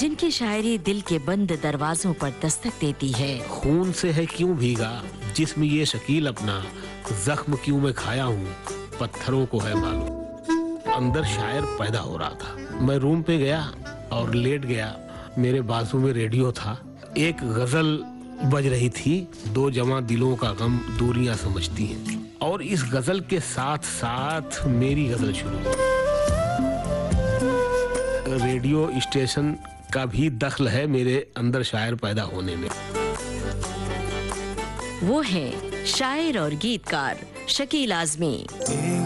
जिनकी शायरी दिल के बंद दरवाजों पर दस्तक देती है। खून से है क्यों भीगा जिस्म ये शकील अपना, जख्म क्यों मैं खाया हूँ पत्थरों को है मालूम। अंदर शायर पैदा हो रहा था। मैं रूम पे गया और लेट गया। मेरे बाजू में रेडियो था। एक गजल बज रही थी, दो जवां दिलों का गम दूरियां समझती हैं। और इस गजल के साथ साथ मेरी गजल शुरू हुई। रेडियो स्टेशन का भी दखल है मेरे अंदर शायर पैदा होने में। वो है शायर और गीतकार शकील आजमी।